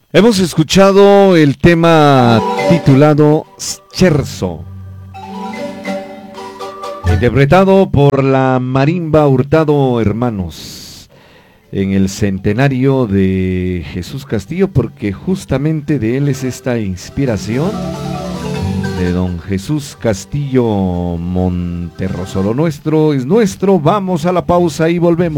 Hemos escuchado el tema titulado Scherzo, interpretado por la Marimba Hurtado Hermanos en el centenario de Jesús Castillo, porque justamente de él es esta inspiración de don Jesús Castillo Monterroso. Lo nuestro es nuestro. Vamos a la pausa y volvemos.